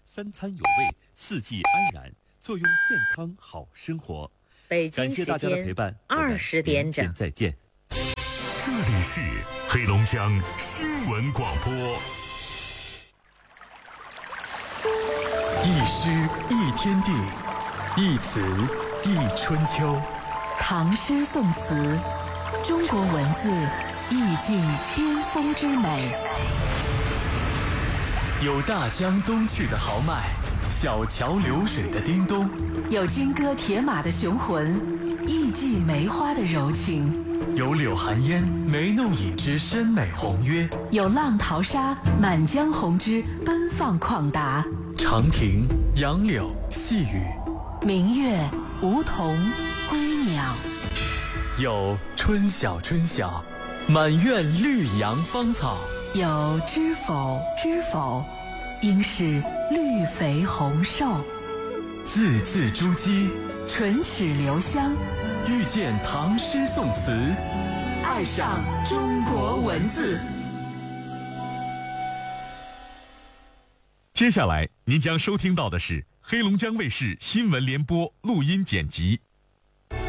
三餐有味，四季安然，作用健康好生活。 北京时感谢大家的陪间伴 20点整， 再见。 这里是黑龙江新闻广播。 一诗一天地，一词一春秋。 唐诗宋词，中国文字意境巅峰之美。 有大江东去的豪迈，小桥流水的叮咚， 有金戈铁马的雄浑，艺伎梅花的柔情， 有柳寒烟眉弄影之深美宏约， 有浪淘沙满江红之奔放旷达。 长亭、杨柳、细雨， 明月、梧桐、归鸟， 有春晓春晓，满院绿杨芳草， 有知否知否，应是绿肥红瘦。 字字珠玑， 唇齿留香， 遇见唐诗宋词， 爱上中国文字。 接下来您将收听到的是黑龙江卫视新闻联播录音剪辑。